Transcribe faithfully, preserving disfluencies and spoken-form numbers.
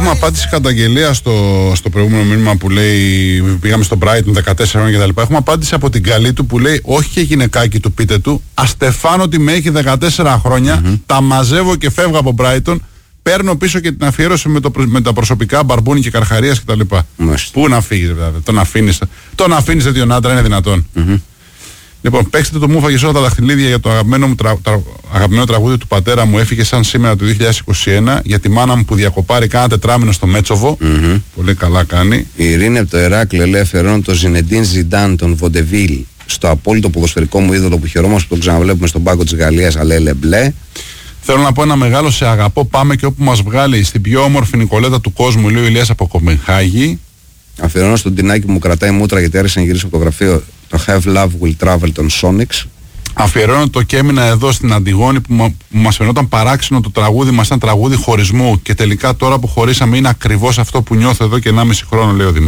έχουμε απάντηση καταγγελία στο, στο προηγούμενο μήνυμα που λέει πήγαμε στο Brighton δεκατέσσερα χρόνια κτλ. Έχουμε απάντηση από την καλή του που λέει όχι και γυναικάκι του πείτε του. Αστεφάνω ότι με έχει δεκατέσσερα χρόνια, mm-hmm. τα μαζεύω και φεύγω από Brighton. Παίρνω πίσω και την αφιέρωση με, το, με τα προσωπικά Μπαρμπούνι και Καρχαρίας κτλ. Πού να φύγει, δηλαδή, τον αφήνεις. Τον αφήνεις τέτοιον άντρα, είναι δυνατόν. Mm-hmm. Λοιπόν, παίξτε το μου φάγες όλα τα δαχτυλίδια για το αγαπημένο, μου τρα, τρα, αγαπημένο τραγούδι του πατέρα μου. Έφυγε σαν σήμερα το δύο χιλιάδες είκοσι ένα για τη μάνα μου που διακοπάρει κάνα τετράμινο στο Μέτσοβο. Mm-hmm. Πολύ καλά κάνει. Η Ειρήνη από το Εράκλειο λέει αφιερώνω τον Ζινεντίν Ζιντάν, τον Βοντεβίλ, στο απόλυτο ποδοσφαιρικό μου είδωλο που χαιρόμαστε που τον ξαναβλέπουμε στον πάγκο της Γαλλίας, αλέλε μπλε. Θέλω να πω ένα μεγάλο σε αγαπώ. Πάμε και όπου μας βγάλει στην πιο όμορφη Νικολέτα του κόσμου, λέει ο Ηλίας από Κοπενχάγη. Αφιερώνω στον Τινάκι που μου κρατάει μούτρα γιατί άρχισε να γυρίσει από το γραφείο το Have Love Will Travel των Sonics. Αφιερώνω το και έμεινα εδώ στην Αντιγόνη που, μα, που μας φαινόταν παράξενο το τραγούδι μας ήταν τραγούδι χωρισμού και τελικά τώρα που χωρίσαμε είναι ακριβώς αυτό που νιώθω εδώ και ενάμιση χρόνο, λέει ο Δημήτρης.